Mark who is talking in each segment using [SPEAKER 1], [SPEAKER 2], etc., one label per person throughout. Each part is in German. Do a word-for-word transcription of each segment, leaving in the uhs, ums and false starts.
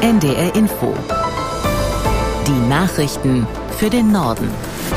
[SPEAKER 1] N D R Info. Die Nachrichten für den Norden.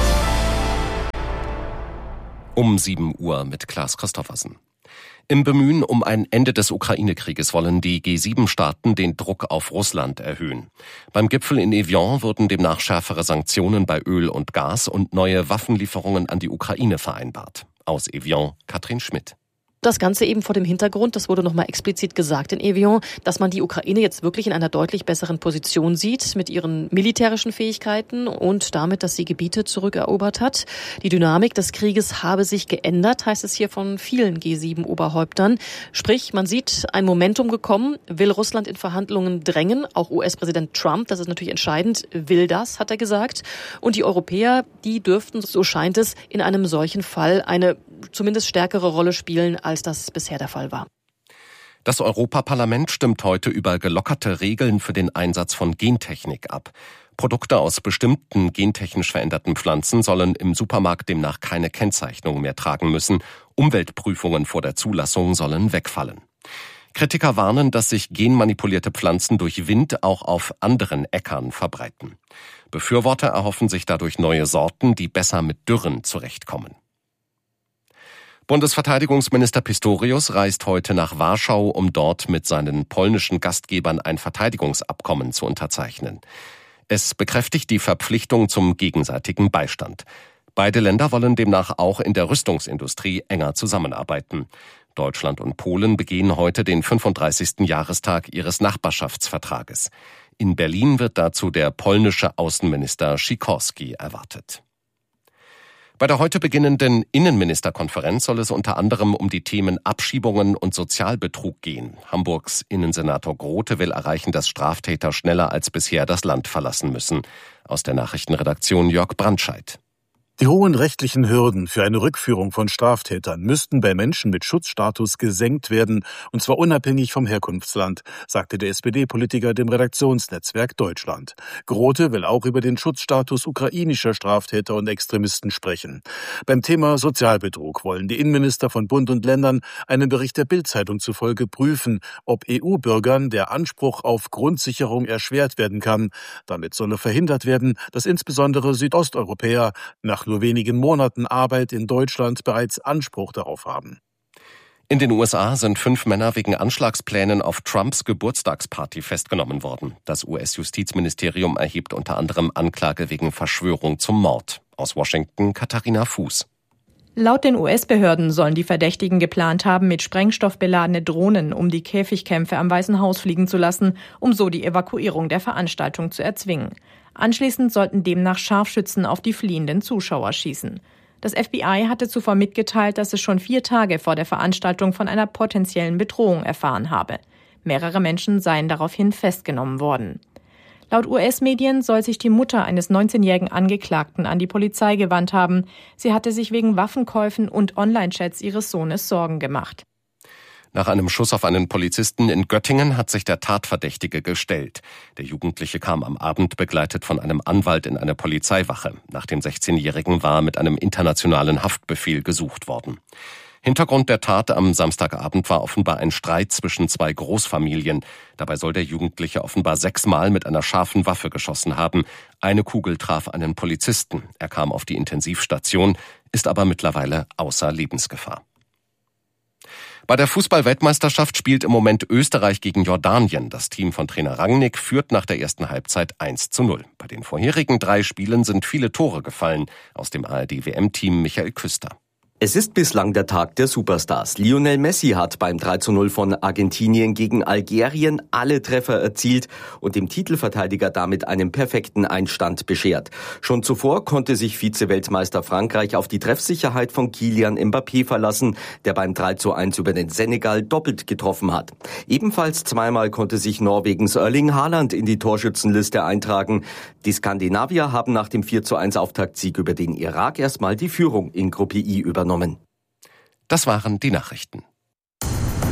[SPEAKER 2] Um sieben Uhr mit Klaas Christoffersen. Im Bemühen um ein Ende des Ukraine-Krieges wollen die G sieben Staaten den Druck auf Russland erhöhen. Beim Gipfel in Evian wurden demnach schärfere Sanktionen bei Öl und Gas und neue Waffenlieferungen an die Ukraine vereinbart. Aus Evian, Katrin Schmidt.
[SPEAKER 3] Das Ganze eben vor dem Hintergrund, das wurde nochmal explizit gesagt in Evian, dass man die Ukraine jetzt wirklich in einer deutlich besseren Position sieht mit ihren militärischen Fähigkeiten und damit, dass sie Gebiete zurückerobert hat. Die Dynamik des Krieges habe sich geändert, heißt es hier von vielen G sieben Oberhäuptern. Sprich, man sieht ein Momentum gekommen, will Russland in Verhandlungen drängen. Auch U S-Präsident Trump, das ist natürlich entscheidend, will das, hat er gesagt. Und die Europäer, die dürften, so scheint es, in einem solchen Fall eine zumindest stärkere Rolle spielen, als das bisher der Fall war.
[SPEAKER 2] Das Europaparlament stimmt heute über gelockerte Regeln für den Einsatz von Gentechnik ab. Produkte aus bestimmten gentechnisch veränderten Pflanzen sollen im Supermarkt demnach keine Kennzeichnung mehr tragen müssen. Umweltprüfungen vor der Zulassung sollen wegfallen. Kritiker warnen, dass sich genmanipulierte Pflanzen durch Wind auch auf anderen Äckern verbreiten. Befürworter erhoffen sich dadurch neue Sorten, die besser mit Dürren zurechtkommen. Bundesverteidigungsminister Pistorius reist heute nach Warschau, um dort mit seinen polnischen Gastgebern ein Verteidigungsabkommen zu unterzeichnen. Es bekräftigt die Verpflichtung zum gegenseitigen Beistand. Beide Länder wollen demnach auch in der Rüstungsindustrie enger zusammenarbeiten. Deutschland und Polen begehen heute den fünfunddreißigsten Jahrestag ihres Nachbarschaftsvertrages. In Berlin wird dazu der polnische Außenminister Sikorski erwartet. Bei der heute beginnenden Innenministerkonferenz soll es unter anderem um die Themen Abschiebungen und Sozialbetrug gehen. Hamburgs Innensenator Grote will erreichen, dass Straftäter schneller als bisher das Land verlassen müssen. Aus der Nachrichtenredaktion Jörg Brandscheid.
[SPEAKER 4] Die hohen rechtlichen Hürden für eine Rückführung von Straftätern müssten bei Menschen mit Schutzstatus gesenkt werden, und zwar unabhängig vom Herkunftsland, sagte der S P D-Politiker dem Redaktionsnetzwerk Deutschland. Grote will auch über den Schutzstatus ukrainischer Straftäter und Extremisten sprechen. Beim Thema Sozialbetrug wollen die Innenminister von Bund und Ländern einen Bericht der Bild-Zeitung zufolge prüfen, ob E U-Bürgern der Anspruch auf Grundsicherung erschwert werden kann. Damit solle verhindert werden, dass insbesondere Südosteuropäer nach nur wenigen Monaten Arbeit in Deutschland bereits Anspruch darauf haben.
[SPEAKER 2] In den U S A sind fünf Männer wegen Anschlagsplänen auf Trumps Geburtstagsparty festgenommen worden. Das U S-Justizministerium erhebt unter anderem Anklage wegen Verschwörung zum Mord. Aus Washington Katharina Fuß.
[SPEAKER 5] Laut den U S-Behörden sollen die Verdächtigen geplant haben, mit Sprengstoff beladene Drohnen um die Käfigkämpfe am Weißen Haus fliegen zu lassen, um so die Evakuierung der Veranstaltung zu erzwingen. Anschließend sollten demnach Scharfschützen auf die fliehenden Zuschauer schießen. Das F B I hatte zuvor mitgeteilt, dass es schon vier Tage vor der Veranstaltung von einer potenziellen Bedrohung erfahren habe. Mehrere Menschen seien daraufhin festgenommen worden. Laut U S-Medien soll sich die Mutter eines neunzehnjährigen Angeklagten an die Polizei gewandt haben. Sie hatte sich wegen Waffenkäufen und Online-Chats ihres Sohnes Sorgen gemacht.
[SPEAKER 2] Nach einem Schuss auf einen Polizisten in Göttingen hat sich der Tatverdächtige gestellt. Der Jugendliche kam am Abend begleitet von einem Anwalt in eine Polizeiwache. Nach dem sechzehnjährigen war mit einem internationalen Haftbefehl gesucht worden. Hintergrund der Tat am Samstagabend war offenbar ein Streit zwischen zwei Großfamilien. Dabei soll der Jugendliche offenbar sechsmal mit einer scharfen Waffe geschossen haben. Eine Kugel traf einen Polizisten. Er kam auf die Intensivstation, ist aber mittlerweile außer Lebensgefahr. Bei der Fußball-Weltmeisterschaft spielt im Moment Österreich gegen Jordanien. Das Team von Trainer Rangnick führt nach der ersten Halbzeit eins zu null. Bei den vorherigen drei Spielen sind viele Tore gefallen. Aus dem A R D-W M-Team Michael Küster.
[SPEAKER 6] Es ist bislang der Tag der Superstars. Lionel Messi hat beim drei zu null von Argentinien gegen Algerien alle Treffer erzielt und dem Titelverteidiger damit einen perfekten Einstand beschert. Schon zuvor konnte sich Vize-Weltmeister Frankreich auf die Treffsicherheit von Kylian Mbappé verlassen, der beim drei zu eins über den Senegal doppelt getroffen hat. Ebenfalls zweimal konnte sich Norwegens Erling Haaland in die Torschützenliste eintragen. Die Skandinavier haben nach dem vier zu eins Auftaktsieg über den Irak erstmal die Führung in Gruppe I übernommen.
[SPEAKER 2] Das waren die Nachrichten.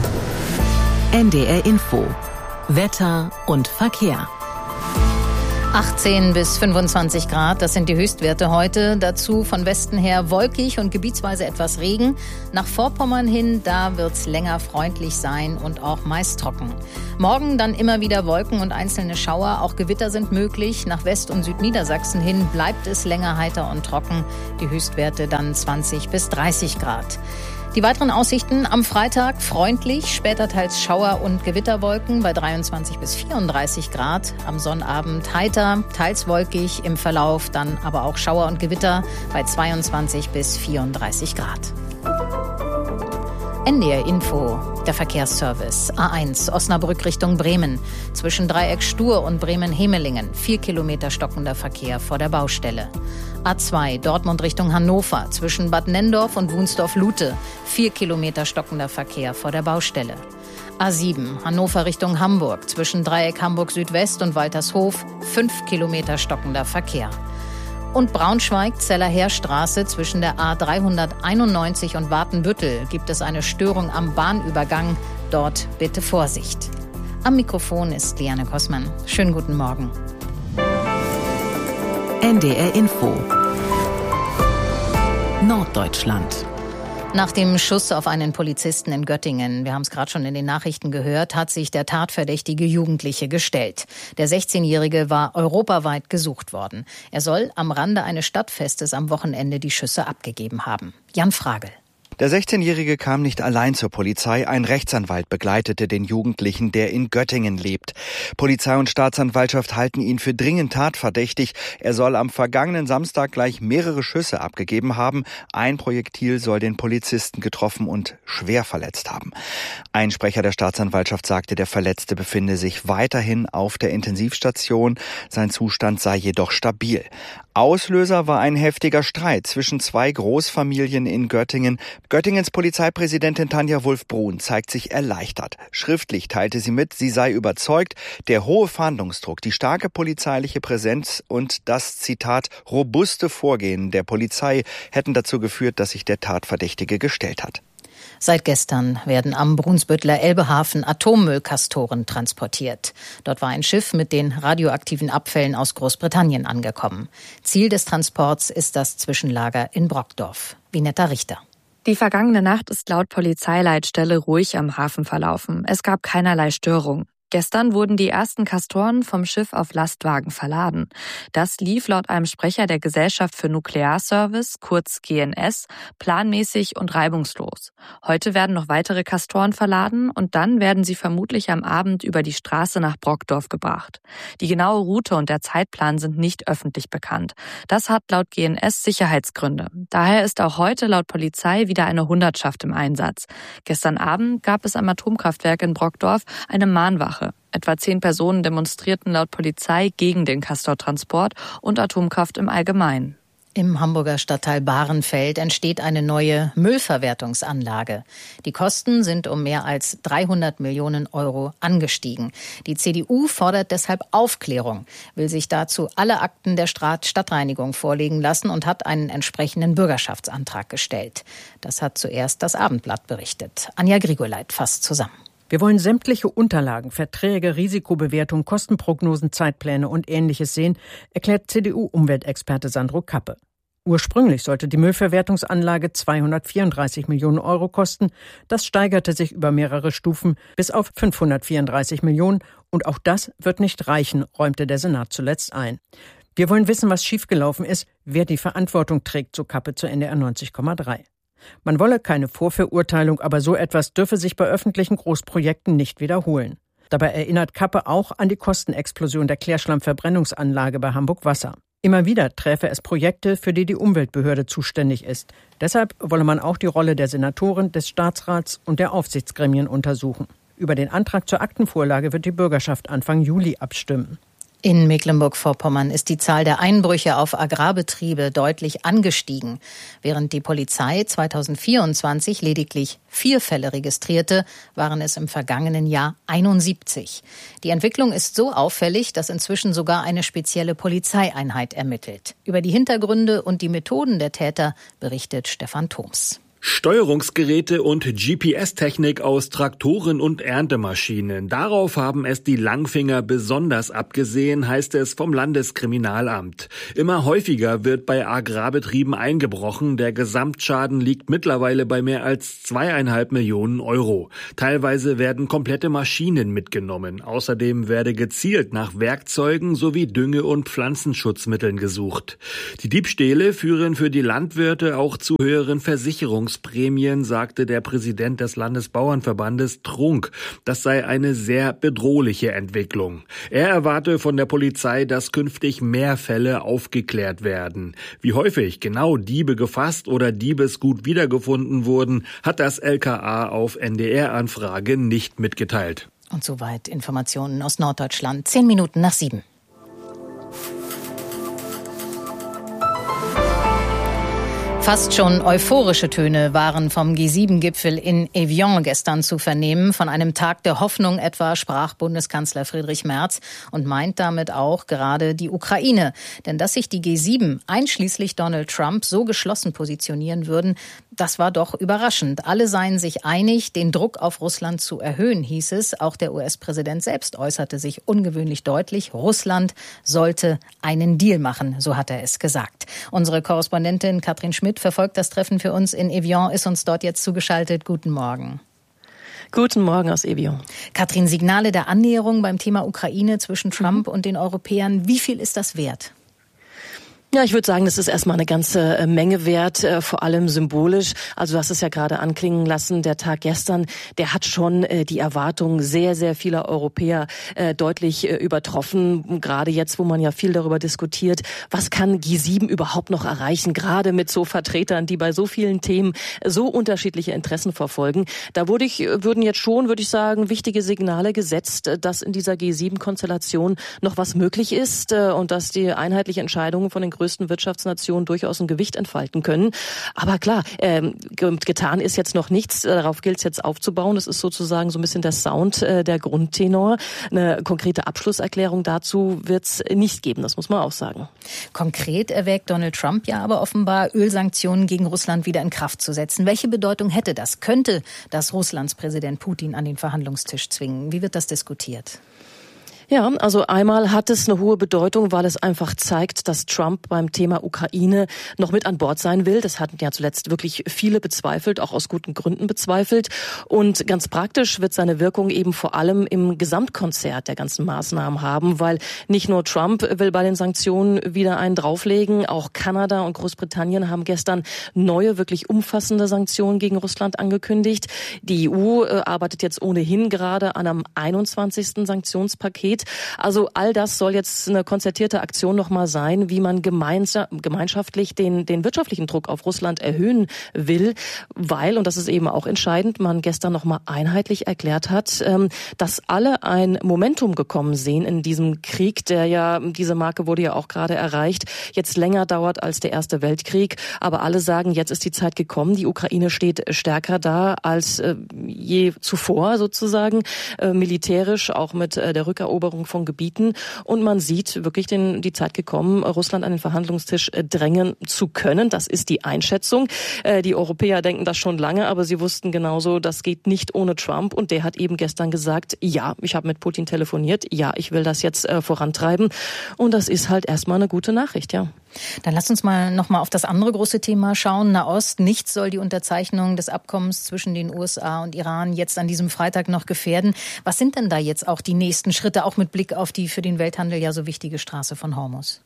[SPEAKER 1] N D R Info. Wetter und Verkehr.
[SPEAKER 7] achtzehn bis fünfundzwanzig Grad, das sind die Höchstwerte heute. Dazu von Westen her wolkig und gebietsweise etwas Regen. Nach Vorpommern hin, da wird's länger freundlich sein und auch meist trocken. Morgen dann immer wieder Wolken und einzelne Schauer. Auch Gewitter sind möglich. Nach West- und Südniedersachsen hin bleibt es länger heiter und trocken. Die Höchstwerte dann zwanzig bis dreißig Grad. Die weiteren Aussichten am Freitag freundlich, später teils Schauer- und Gewitterwolken bei dreiundzwanzig bis vierunddreißig Grad. Am Sonnabend heiter, teils wolkig, im Verlauf dann aber auch Schauer und Gewitter bei zweiundzwanzig bis vierunddreißig Grad. N D R Info, der Verkehrsservice. A eins, Osnabrück Richtung Bremen. Zwischen Dreieck Stur und Bremen-Hemelingen. Vier Kilometer stockender Verkehr vor der Baustelle. A zwei, Dortmund Richtung Hannover. Zwischen Bad Nenndorf und Wunsdorf-Lute. Vier Kilometer stockender Verkehr vor der Baustelle. A sieben, Hannover Richtung Hamburg. Zwischen Dreieck Hamburg Südwest und Waltershof. Fünf Kilometer stockender Verkehr. Und Braunschweig-Zeller-Heerstraße zwischen der A dreihunderteinundneunzig und Watenbüttel gibt es eine Störung am Bahnübergang. Dort bitte Vorsicht. Am Mikrofon ist Liane Kossmann. Schönen guten Morgen.
[SPEAKER 1] N D R Info Norddeutschland.
[SPEAKER 7] Nach dem Schuss auf einen Polizisten in Göttingen, wir haben es gerade schon in den Nachrichten gehört, hat sich der tatverdächtige Jugendliche gestellt. Der sechzehnjährige war europaweit gesucht worden. Er soll am Rande eines Stadtfestes am Wochenende die Schüsse abgegeben haben. Jan Fragel.
[SPEAKER 8] Der sechzehnjährige kam nicht allein zur Polizei. Ein Rechtsanwalt begleitete den Jugendlichen, der in Göttingen lebt. Polizei und Staatsanwaltschaft halten ihn für dringend tatverdächtig. Er soll am vergangenen Samstag gleich mehrere Schüsse abgegeben haben. Ein Projektil soll den Polizisten getroffen und schwer verletzt haben. Ein Sprecher der Staatsanwaltschaft sagte, der Verletzte befinde sich weiterhin auf der Intensivstation. Sein Zustand sei jedoch stabil. Auslöser war ein heftiger Streit zwischen zwei Großfamilien in Göttingen. Göttingens Polizeipräsidentin Tanja Wulff-Brun zeigt sich erleichtert. Schriftlich teilte sie mit, sie sei überzeugt, der hohe Fahndungsdruck, die starke polizeiliche Präsenz und das, Zitat, robuste Vorgehen der Polizei hätten dazu geführt, dass sich der Tatverdächtige gestellt hat.
[SPEAKER 7] Seit gestern werden am Brunsbütteler Elbehafen Atommüllkastoren transportiert. Dort war ein Schiff mit den radioaktiven Abfällen aus Großbritannien angekommen. Ziel des Transports ist das Zwischenlager in Brockdorf. Vinetta Richter.
[SPEAKER 9] Die vergangene Nacht ist laut Polizeileitstelle ruhig am Hafen verlaufen. Es gab keinerlei Störung. Gestern wurden die ersten Kastoren vom Schiff auf Lastwagen verladen. Das lief laut einem Sprecher der Gesellschaft für Nuklearservice, kurz G N S, planmäßig und reibungslos. Heute werden noch weitere Kastoren verladen und dann werden sie vermutlich am Abend über die Straße nach Brockdorf gebracht. Die genaue Route und der Zeitplan sind nicht öffentlich bekannt. Das hat laut G N S Sicherheitsgründe. Daher ist auch heute laut Polizei wieder eine Hundertschaft im Einsatz. Gestern Abend gab es am Atomkraftwerk in Brockdorf eine Mahnwache. Etwa zehn Personen demonstrierten laut Polizei gegen den Castortransport und Atomkraft im Allgemeinen.
[SPEAKER 7] Im Hamburger Stadtteil Bahrenfeld entsteht eine neue Müllverwertungsanlage. Die Kosten sind um mehr als dreihundert Millionen Euro angestiegen. Die C D U fordert deshalb Aufklärung, will sich dazu alle Akten der Stadtreinigung vorlegen lassen und hat einen entsprechenden Bürgerschaftsantrag gestellt. Das hat zuerst das Abendblatt berichtet. Anja Grigoleit fasst zusammen.
[SPEAKER 10] Wir wollen sämtliche Unterlagen, Verträge, Risikobewertung, Kostenprognosen, Zeitpläne und Ähnliches sehen, erklärt C D U-Umweltexperte Sandro Kappe. Ursprünglich sollte die Müllverwertungsanlage zweihundertvierunddreißig Millionen Euro kosten. Das steigerte sich über mehrere Stufen bis auf fünfhundertvierunddreißig Millionen. Und auch das wird nicht reichen, räumte der Senat zuletzt ein. Wir wollen wissen, was schiefgelaufen ist, wer die Verantwortung trägt, so Kappe zu N D R neunzig Komma drei. Man wolle keine Vorverurteilung, aber so etwas dürfe sich bei öffentlichen Großprojekten nicht wiederholen. Dabei erinnert Kappe auch an die Kostenexplosion der Klärschlammverbrennungsanlage bei Hamburg Wasser. Immer wieder träfe es Projekte, für die die Umweltbehörde zuständig ist. Deshalb wolle man auch die Rolle der Senatoren, des Staatsrats und der Aufsichtsgremien untersuchen. Über den Antrag zur Aktenvorlage wird die Bürgerschaft Anfang Juli abstimmen.
[SPEAKER 7] In Mecklenburg-Vorpommern ist die Zahl der Einbrüche auf Agrarbetriebe deutlich angestiegen. Während die Polizei zweitausendvierundzwanzig lediglich vier Fälle registrierte, waren es im vergangenen Jahr einundsiebzig. Die Entwicklung ist so auffällig, dass inzwischen sogar eine spezielle Polizeieinheit ermittelt. Über die Hintergründe und die Methoden der Täter berichtet Stefan Thoms.
[SPEAKER 11] Steuerungsgeräte und G P S-Technik aus Traktoren und Erntemaschinen. Darauf haben es die Langfinger besonders abgesehen, heißt es vom Landeskriminalamt. Immer häufiger wird bei Agrarbetrieben eingebrochen. Der Gesamtschaden liegt mittlerweile bei mehr als zweieinhalb Millionen Euro. Teilweise werden komplette Maschinen mitgenommen. Außerdem werde gezielt nach Werkzeugen sowie Dünge- und Pflanzenschutzmitteln gesucht. Die Diebstähle führen für die Landwirte auch zu höheren Versicherungs Prämien, sagte der Präsident des Landesbauernverbandes Trunk. Das sei eine sehr bedrohliche Entwicklung. Er erwarte von der Polizei, dass künftig mehr Fälle aufgeklärt werden. Wie häufig genau Diebe gefasst oder Diebesgut wiedergefunden wurden, hat das L K A auf N D R-Anfrage nicht mitgeteilt.
[SPEAKER 7] Und soweit Informationen aus Norddeutschland. Zehn Minuten nach sieben. Fast schon euphorische Töne waren vom G sieben Gipfel in Evian gestern zu vernehmen. Von einem Tag der Hoffnung etwa sprach Bundeskanzler Friedrich Merz und meint damit auch gerade die Ukraine. Denn dass sich die G sieben einschließlich Donald Trump so geschlossen positionieren würden, das war doch überraschend. Alle seien sich einig, den Druck auf Russland zu erhöhen, hieß es. Auch der U S-Präsident selbst äußerte sich ungewöhnlich deutlich. Russland sollte einen Deal machen, so hat er es gesagt. Unsere Korrespondentin Katrin Schmidt verfolgt das Treffen für uns in Evian, ist uns dort jetzt zugeschaltet. Guten Morgen.
[SPEAKER 3] Guten Morgen aus Evian.
[SPEAKER 7] Katrin, Signale der Annäherung beim Thema Ukraine zwischen Trump mhm. und den Europäern. Wie viel ist das wert?
[SPEAKER 3] Ja, ich würde sagen, das ist erstmal eine ganze Menge wert, äh, vor allem symbolisch. Also du hast es ja gerade anklingen lassen, der Tag gestern, der hat schon äh, die Erwartungen sehr, sehr vieler Europäer äh, deutlich äh, übertroffen. Gerade jetzt, wo man ja viel darüber diskutiert, was kann G sieben überhaupt noch erreichen, gerade mit so Vertretern, die bei so vielen Themen so unterschiedliche Interessen verfolgen. Da würde ich, würden jetzt schon, würde ich sagen, wichtige Signale gesetzt, dass in dieser G sieben Konstellation noch was möglich ist äh, und dass die einheitliche Entscheidungen von den größten Wirtschaftsnationen durchaus ein Gewicht entfalten können. Aber klar, ähm, getan ist jetzt noch nichts. Darauf gilt es jetzt aufzubauen. Das ist sozusagen so ein bisschen der Sound, äh, der Grundtenor. Eine konkrete Abschlusserklärung dazu wird es nicht geben. Das muss man auch sagen.
[SPEAKER 7] Konkret erwägt Donald Trump ja aber offenbar, Ölsanktionen gegen Russland wieder in Kraft zu setzen. Welche Bedeutung hätte das? Könnte das Russlands Präsident Putin an den Verhandlungstisch zwingen? Wie wird das diskutiert?
[SPEAKER 3] Ja, also einmal hat es eine hohe Bedeutung, weil es einfach zeigt, dass Trump beim Thema Ukraine noch mit an Bord sein will. Das hatten ja zuletzt wirklich viele bezweifelt, auch aus guten Gründen bezweifelt. Und ganz praktisch wird seine Wirkung eben vor allem im Gesamtkonzert der ganzen Maßnahmen haben, weil nicht nur Trump will bei den Sanktionen wieder einen drauflegen, auch Kanada und Großbritannien haben gestern neue, wirklich umfassende Sanktionen gegen Russland angekündigt. Die E U äh, arbeitet jetzt ohnehin gerade an einem einundzwanzigsten Sanktionspaket. Also all das soll jetzt eine konzertierte Aktion nochmal sein, wie man gemeinschaftlich den, den wirtschaftlichen Druck auf Russland erhöhen will, weil, und das ist eben auch entscheidend, man gestern nochmal einheitlich erklärt hat, dass alle ein Momentum gekommen sehen in diesem Krieg, der ja, diese Marke wurde ja auch gerade erreicht, jetzt länger dauert als der Erste Weltkrieg. Aber alle sagen, jetzt ist die Zeit gekommen, die Ukraine steht stärker da als je zuvor sozusagen, militärisch, auch mit der Rückeroberung von Gebieten. Und man sieht wirklich den, die Zeit gekommen, Russland an den Verhandlungstisch drängen zu können. Das ist die Einschätzung. Die Europäer denken das schon lange, aber sie wussten genauso, das geht nicht ohne Trump. Und der hat eben gestern gesagt, ja, ich habe mit Putin telefoniert, ja, ich will das jetzt äh, vorantreiben. Und das ist halt erstmal eine gute Nachricht, ja.
[SPEAKER 7] Dann lasst uns mal noch mal auf das andere große Thema schauen. Nahost, nichts soll die Unterzeichnung des Abkommens zwischen den U S A und Iran jetzt an diesem Freitag noch gefährden. Was sind denn da jetzt auch die nächsten Schritte, auch mit Blick auf die für den Welthandel ja so wichtige Straße von Hormuz?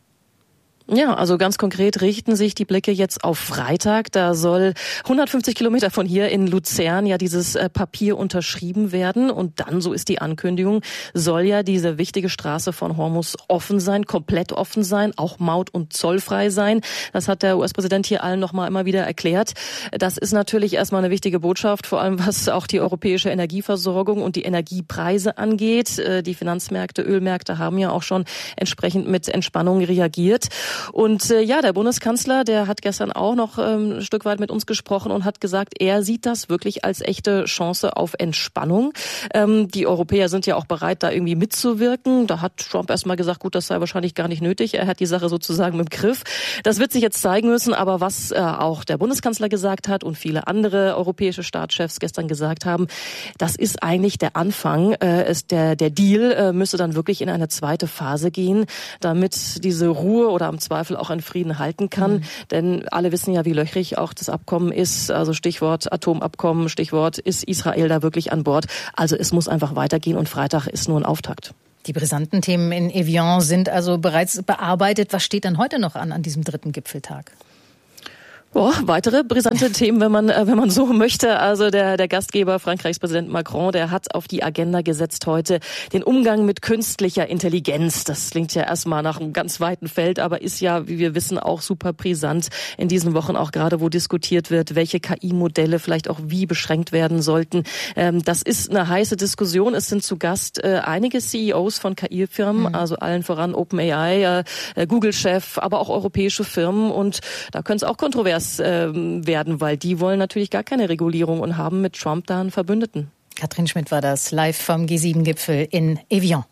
[SPEAKER 3] Ja, also ganz konkret richten sich die Blicke jetzt auf Freitag. Da soll hundertfünfzig Kilometer von hier in Luzern ja dieses äh, Papier unterschrieben werden. Und dann, so ist die Ankündigung, soll ja diese wichtige Straße von Hormuz offen sein, komplett offen sein, auch maut- und zollfrei sein. Das hat der U S-Präsident hier allen nochmal immer wieder erklärt. Das ist natürlich erstmal eine wichtige Botschaft, vor allem was auch die europäische Energieversorgung und die Energiepreise angeht. Äh, die Finanzmärkte, Ölmärkte haben ja auch schon entsprechend mit Entspannung reagiert. Und äh, ja, der Bundeskanzler, der hat gestern auch noch ähm, ein Stück weit mit uns gesprochen und hat gesagt, er sieht das wirklich als echte Chance auf Entspannung. Ähm, die Europäer sind ja auch bereit, da irgendwie mitzuwirken. Da hat Trump erstmal gesagt, gut, das sei wahrscheinlich gar nicht nötig. Er hat die Sache sozusagen im Griff. Das wird sich jetzt zeigen müssen, aber was äh, auch der Bundeskanzler gesagt hat und viele andere europäische Staatschefs gestern gesagt haben, das ist eigentlich der Anfang. Äh, ist der, der Deal äh, müsste dann wirklich in eine zweite Phase gehen, damit diese Ruhe oder am Zweifel auch einen Frieden halten kann. Mhm. Denn alle wissen ja, wie löchrig auch das Abkommen ist. Also Stichwort Atomabkommen, Stichwort, ist Israel da wirklich an Bord? Also es muss einfach weitergehen und Freitag ist nur ein Auftakt.
[SPEAKER 7] Die brisanten Themen in Evian sind also bereits bearbeitet. Was steht dann heute noch an, an diesem dritten Gipfeltag?
[SPEAKER 3] Oh, weitere brisante Themen, wenn man äh, wenn man so möchte. Also der der Gastgeber, Frankreichs Präsident Macron, der hat auf die Agenda gesetzt heute den Umgang mit künstlicher Intelligenz. Das klingt ja erstmal nach einem ganz weiten Feld, aber ist ja, wie wir wissen, auch super brisant in diesen Wochen, auch gerade wo diskutiert wird, welche K I-Modelle vielleicht auch wie beschränkt werden sollten. Ähm, das ist eine heiße Diskussion. Es sind zu Gast äh, einige C E Os von K I-Firmen, mhm. also allen voran OpenAI, äh, Google-Chef, aber auch europäische Firmen. Und da könnte es auch kontrovers werden, weil die wollen natürlich gar keine Regulierung und haben mit Trump da einen Verbündeten.
[SPEAKER 7] Katrin Schmidt war das live vom G sieben Gipfel in Evian.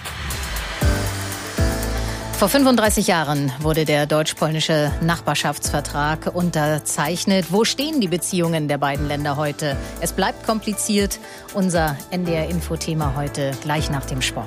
[SPEAKER 7] Vor fünfunddreißig Jahren wurde der deutsch-polnische Nachbarschaftsvertrag unterzeichnet. Wo stehen die Beziehungen der beiden Länder heute? Es bleibt kompliziert. Unser N D R-Info-Thema heute gleich nach dem Sport.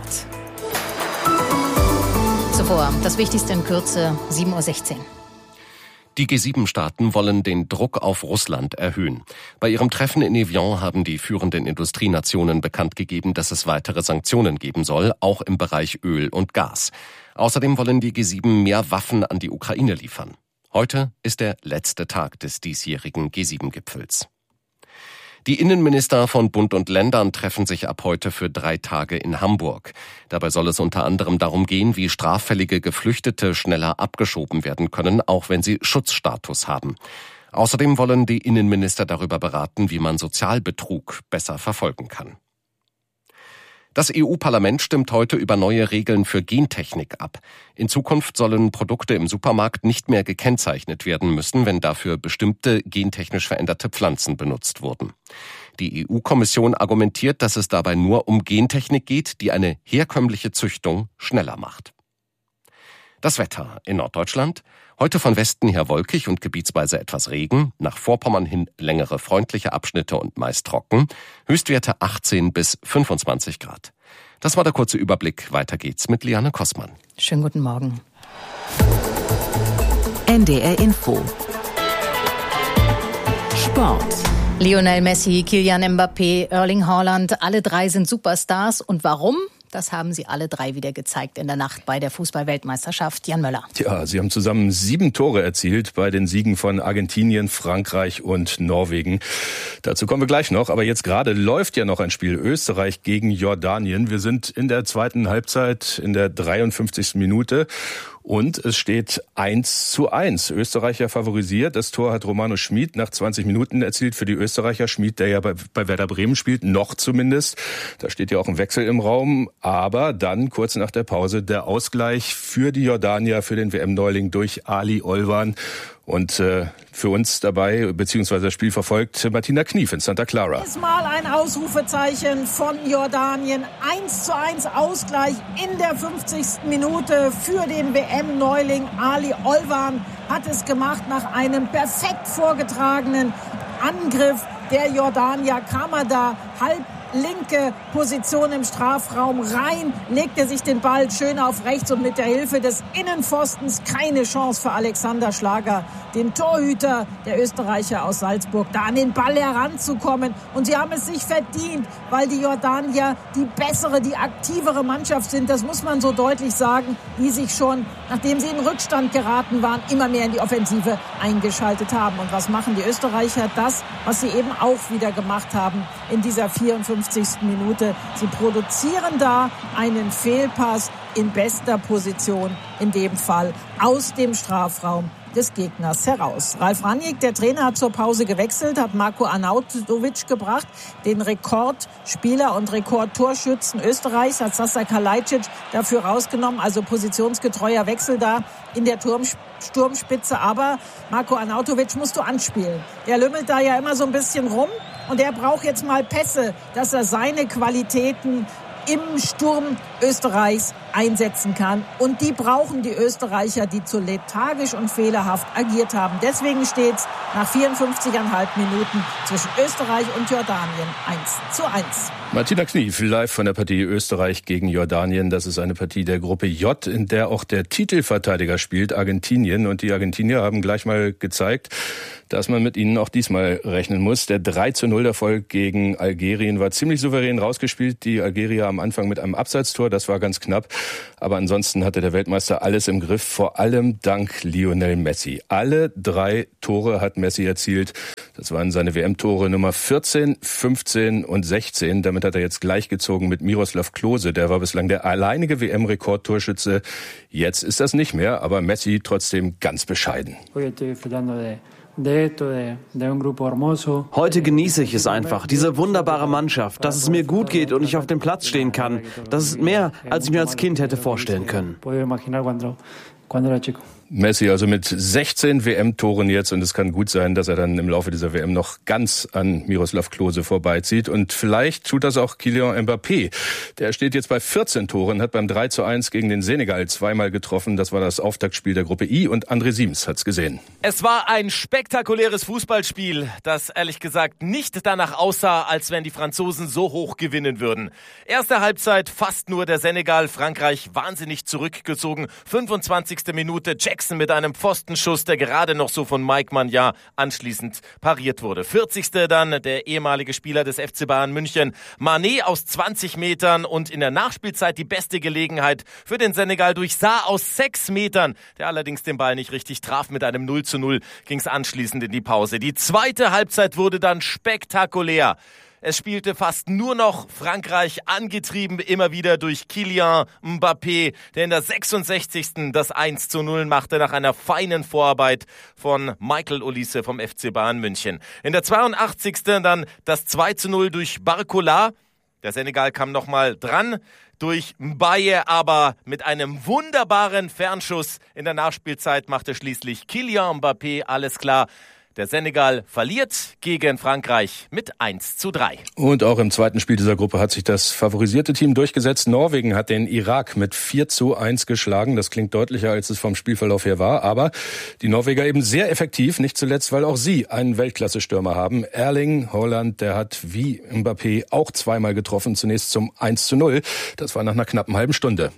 [SPEAKER 7] Zuvor das Wichtigste in Kürze, sieben Uhr sechzehn.
[SPEAKER 2] Die G sieben Staaten wollen den Druck auf Russland erhöhen. Bei ihrem Treffen in Evian haben die führenden Industrienationen bekannt gegeben, dass es weitere Sanktionen geben soll, auch im Bereich Öl und Gas. Außerdem wollen die G sieben mehr Waffen an die Ukraine liefern. Heute ist der letzte Tag des diesjährigen G sieben Gipfels. Die Innenminister von Bund und Ländern treffen sich ab heute für drei Tage in Hamburg. Dabei soll es unter anderem darum gehen, wie straffällige Geflüchtete schneller abgeschoben werden können, auch wenn sie Schutzstatus haben. Außerdem wollen die Innenminister darüber beraten, wie man Sozialbetrug besser verfolgen kann. Das E U-Parlament stimmt heute über neue Regeln für Gentechnik ab. In Zukunft sollen Produkte im Supermarkt nicht mehr gekennzeichnet werden müssen, wenn dafür bestimmte gentechnisch veränderte Pflanzen benutzt wurden. Die E U-Kommission argumentiert, dass es dabei nur um Gentechnik geht, die eine herkömmliche Züchtung schneller macht. Das Wetter in Norddeutschland. Heute von Westen her wolkig und gebietsweise etwas Regen. Nach Vorpommern hin längere freundliche Abschnitte und meist trocken. Höchstwerte achtzehn bis fünfundzwanzig Grad. Das war der kurze Überblick. Weiter geht's mit Liane Kossmann.
[SPEAKER 7] Schönen guten Morgen.
[SPEAKER 1] N D R Info. Sport.
[SPEAKER 7] Lionel Messi, Kylian Mbappé, Erling Haaland, alle drei sind Superstars. Und warum? Das haben sie alle drei wieder gezeigt in der Nacht bei der Fußball-Weltmeisterschaft. Jan Möller.
[SPEAKER 12] Ja, sie haben zusammen sieben Tore erzielt bei den Siegen von Argentinien, Frankreich und Norwegen. Dazu kommen wir gleich noch. Aber jetzt gerade läuft ja noch ein Spiel Österreich gegen Jordanien. Wir sind in der zweiten Halbzeit in der dreiundfünfzigsten Minute. Und es steht eins zu eins. Österreicher favorisiert. Das Tor hat Romano Schmid nach zwanzig Minuten erzielt für die Österreicher. Schmid, der ja bei, bei Werder Bremen spielt, noch zumindest. Da steht ja auch ein Wechsel im Raum. Aber dann, kurz nach der Pause, der Ausgleich für die Jordanier, für den W M-Neuling durch Ali Olvan. Und äh, für uns dabei, beziehungsweise das Spiel verfolgt, Martina Knief in Santa Clara.
[SPEAKER 13] Diesmal ein Ausrufezeichen von Jordanien. eins zu eins Ausgleich in der fünfzigsten Minute für den W M-Neuling. Ali Olvan hat es gemacht nach einem perfekt vorgetragenen Angriff der Jordanier. Kam er da halb linke Position im Strafraum rein, legte sich den Ball schön auf rechts und mit der Hilfe des Innenpfostens keine Chance für Alexander Schlager, den Torhüter der Österreicher aus Salzburg, da an den Ball heranzukommen. Und sie haben es sich verdient, weil die Jordanier die bessere, die aktivere Mannschaft sind. Das muss man so deutlich sagen, die sich schon, nachdem sie in Rückstand geraten waren, immer mehr in die Offensive eingeschaltet haben. Und was machen die Österreicher? Das, was sie eben auch wieder gemacht haben in dieser vierundfünfzigsten Minute. Sie produzieren da einen Fehlpass in bester Position, in dem Fall aus dem Strafraum des Gegners heraus. Ralf Rangnick, der Trainer, hat zur Pause gewechselt, hat Marko Arnautovic gebracht, den Rekordspieler und Rekordtorschützen Österreichs, hat Sasa Kalajdzic dafür rausgenommen, also positionsgetreuer Wechsel da in der Turmspitze. Sturmspitze, aber Marko Arnautovic musst du anspielen. Der lümmelt da ja immer so ein bisschen rum und er braucht jetzt mal Pässe, dass er seine Qualitäten im Sturm Österreichs einsetzen kann. Und die brauchen die Österreicher, die zu lethargisch und fehlerhaft agiert haben. Deswegen steht es nach vierundfünfzig Komma fünf Minuten zwischen Österreich und Jordanien eins zu eins.
[SPEAKER 12] Martina Knief, live von der Partie Österreich gegen Jordanien. Das ist eine Partie der Gruppe J, in der auch der Titelverteidiger spielt, Argentinien. Und die Argentinier haben gleich mal gezeigt, dass man mit ihnen auch diesmal rechnen muss. Der drei zu null Erfolg gegen Algerien war ziemlich souverän rausgespielt. Die Algerier am Anfang mit einem Abseitstor, das war ganz knapp. Aber ansonsten hatte der Weltmeister alles im Griff, vor allem dank Lionel Messi. Alle drei Tore hat Messi erzielt. Das waren seine W M-Tore Nummer vierzehn, fünfzehn und sechzehn. Damit hat er jetzt gleichgezogen mit Miroslav Klose. Der war bislang der alleinige W M-Rekordtorschütze. Jetzt ist das nicht mehr, aber Messi trotzdem ganz bescheiden.
[SPEAKER 14] Heute genieße ich es einfach, diese wunderbare Mannschaft, dass es mir gut geht und ich auf dem Platz stehen kann. Das ist mehr, als ich mir als Kind hätte vorstellen können.
[SPEAKER 12] Messi also mit sechzehn W M-Toren jetzt, und es kann gut sein, dass er dann im Laufe dieser W M noch ganz an Miroslav Klose vorbeizieht. Und vielleicht tut das auch Kylian Mbappé. Der steht jetzt bei vierzehn Toren, hat beim drei zu eins gegen den Senegal zweimal getroffen. Das war das Auftaktspiel der Gruppe I und André Siems hat's gesehen.
[SPEAKER 15] Es war ein spektakuläres Fußballspiel, das ehrlich gesagt nicht danach aussah, als wenn die Franzosen so hoch gewinnen würden. Erste Halbzeit fast nur der Senegal, Frankreich wahnsinnig zurückgezogen. fünfundzwanzigste Minute, Jackson mit einem Pfostenschuss, der gerade noch so von Mike Maignan anschließend pariert wurde. vierzigste dann der ehemalige Spieler des F C Bayern München, Mané aus zwanzig Metern, und in der Nachspielzeit die beste Gelegenheit für den Senegal durch Sarr aus sechs Metern, der allerdings den Ball nicht richtig traf. Mit einem null zu null ging es anschließend in die Pause. Die zweite Halbzeit wurde dann spektakulär. Es spielte fast nur noch Frankreich, angetrieben immer wieder durch Kylian Mbappé, der in der sechsundsechzigsten das eins zu null machte nach einer feinen Vorarbeit von Michael Olise vom F C Bayern München. In der zweiundachtzigsten dann das zwei zu null durch Barcola. Der Senegal kam nochmal dran. Durch Mbaye, aber mit einem wunderbaren Fernschuss in der Nachspielzeit machte schließlich Kylian Mbappé alles klar. Der Senegal verliert gegen Frankreich mit eins zu drei.
[SPEAKER 12] Und auch im zweiten Spiel dieser Gruppe hat sich das favorisierte Team durchgesetzt. Norwegen hat den Irak mit vier zu eins geschlagen. Das klingt deutlicher, als es vom Spielverlauf her war. Aber die Norweger eben sehr effektiv, nicht zuletzt, weil auch sie einen Weltklasse-Stürmer haben. Erling Haaland, der hat wie Mbappé auch zweimal getroffen. Zunächst zum eins zu null. Das war nach einer knappen halben Stunde.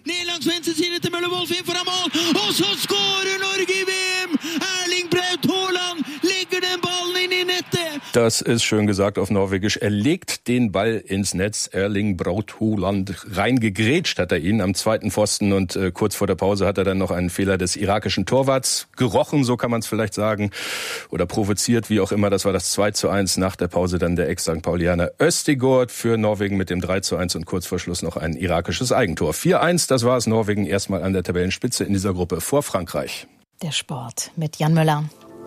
[SPEAKER 12] Das ist schön gesagt auf Norwegisch. Er legt den Ball ins Netz. Erling Braut Haaland, reingegrätscht hat er ihn am zweiten Pfosten, und äh, kurz vor der Pause hat er dann noch einen Fehler des irakischen Torwarts gerochen, so kann man es vielleicht sagen, oder provoziert, wie auch immer. Das war das zwei zu eins. Nach der Pause dann der Ex-Sankt Paulianer Østigård für Norwegen mit dem drei zu eins und kurz vor Schluss noch ein irakisches Eigentor. vier eins, das war es. Norwegen erstmal an der Tabellenspitze in dieser Gruppe vor Frankreich.
[SPEAKER 7] Der Sport mit Jan Müller.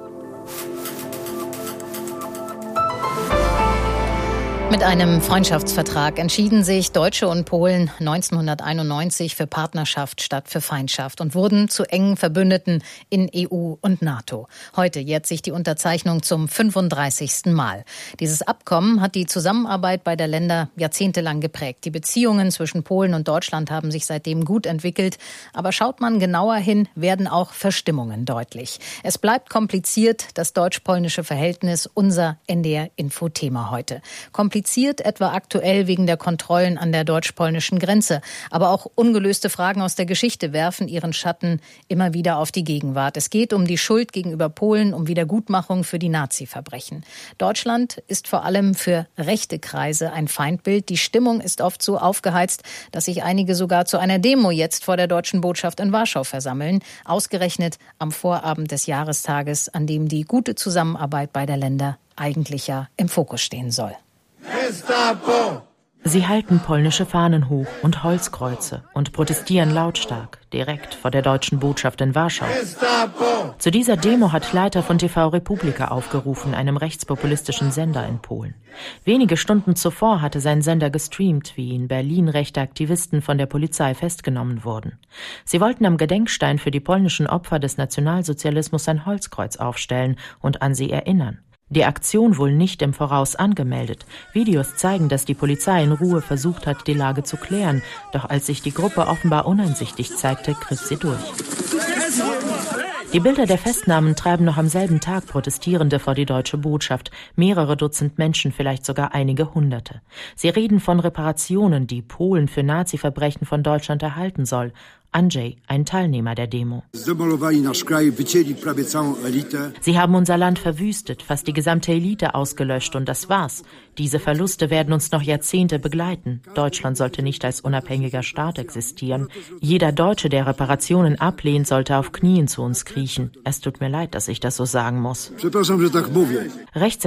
[SPEAKER 7] Mit einem Freundschaftsvertrag entschieden sich Deutsche und Polen neunzehnhunderteinundneunzig für Partnerschaft statt für Feindschaft und wurden zu engen Verbündeten in E U und NATO. Heute jährt sich die Unterzeichnung zum fünfunddreißigsten Mal. Dieses Abkommen hat die Zusammenarbeit beider Länder jahrzehntelang geprägt. Die Beziehungen zwischen Polen und Deutschland haben sich seitdem gut entwickelt. Aber schaut man genauer hin, werden auch Verstimmungen deutlich. Es bleibt kompliziert, das deutsch-polnische Verhältnis, unser N D R-Info-Thema heute. Kompliziert etwa aktuell wegen der Kontrollen an der deutsch-polnischen Grenze. Aber auch ungelöste Fragen aus der Geschichte werfen ihren Schatten immer wieder auf die Gegenwart. Es geht um die Schuld gegenüber Polen, um Wiedergutmachung für die Nazi-Verbrechen. Deutschland ist vor allem für rechte Kreise ein Feindbild. Die Stimmung ist oft so aufgeheizt, dass sich einige sogar zu einer Demo jetzt vor der deutschen Botschaft in Warschau versammeln. Ausgerechnet am Vorabend des Jahrestages, an dem die gute Zusammenarbeit beider Länder eigentlich ja im Fokus stehen soll.
[SPEAKER 16] Gestapo! Sie halten polnische Fahnen hoch und Holzkreuze und protestieren lautstark, direkt vor der deutschen Botschaft in Warschau. Zu dieser Demo hat Leiter von T V Republika aufgerufen, einem rechtspopulistischen Sender in Polen. Wenige Stunden zuvor hatte sein Sender gestreamt, wie in Berlin rechte Aktivisten von der Polizei festgenommen wurden. Sie wollten am Gedenkstein für die polnischen Opfer des Nationalsozialismus ein Holzkreuz aufstellen und an sie erinnern. Die Aktion wohl nicht im Voraus angemeldet. Videos zeigen, dass die Polizei in Ruhe versucht hat, die Lage zu klären. Doch als sich die Gruppe offenbar uneinsichtig zeigte, griff sie durch. Die Bilder der Festnahmen treiben noch am selben Tag Protestierende vor die deutsche Botschaft. Mehrere Dutzend Menschen, vielleicht sogar einige Hunderte. Sie reden von Reparationen, die Polen für Nazi-Verbrechen von Deutschland erhalten soll. Andrzej, ein Teilnehmer der Demo. Sie haben unser Land verwüstet, fast die gesamte Elite ausgelöscht und das war's. Diese Verluste werden uns noch Jahrzehnte begleiten. Deutschland sollte nicht als unabhängiger Staat existieren. Jeder Deutsche, der Reparationen ablehnt, sollte auf Knien zu uns kriechen. Es tut mir leid, dass ich das so sagen muss. Rechts